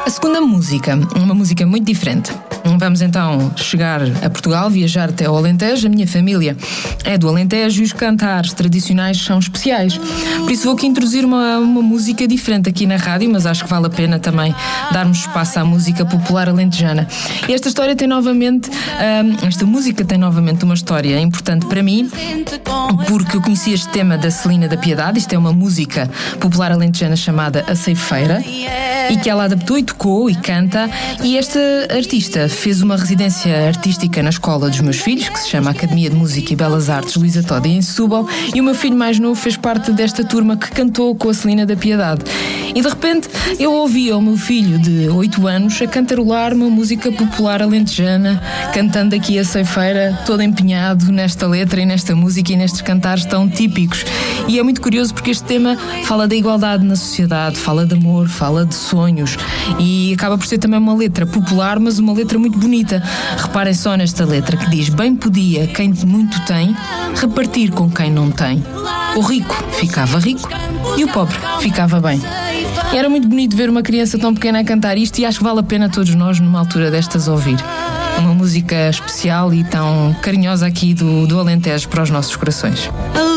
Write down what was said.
A segunda música, uma música muito diferente. Vamos então chegar a Portugal, viajar até ao Alentejo. A minha família é do Alentejo e os cantares tradicionais são especiais. Por isso vou aqui introduzir uma música diferente aqui na rádio, mas acho que vale a pena também darmos espaço à música popular alentejana. E esta música tem novamente uma história importante para mim, porque eu conheci este tema da Celina da Piedade. Isto é uma música popular alentejana chamada A Ceifeira, e que ela adaptou e tocou e canta. E esta artista fez uma residência artística na escola dos meus filhos, que se chama Academia de Música e Belas Artes Luísa Todi, em Setúbal, e o meu filho mais novo fez parte desta turma que cantou com a Celina da Piedade. E de repente eu ouvia o meu filho de 8 anos a cantarolar uma música popular alentejana, cantando aqui a Ceifeira, todo empenhado nesta letra e nesta música e nestes cantares tão típicos. E é muito curioso porque este tema fala da igualdade na sociedade, fala de amor, fala de sonhos, e acaba por ser também uma letra popular, mas uma letra muito bonita. Reparem só nesta letra que diz: bem podia quem muito tem repartir com quem não tem. O rico ficava rico e o pobre ficava bem. E era muito bonito ver uma criança tão pequena a cantar isto, e acho que vale a pena todos nós, numa altura destas, ouvir. Uma música especial e tão carinhosa aqui do Alentejo para os nossos corações.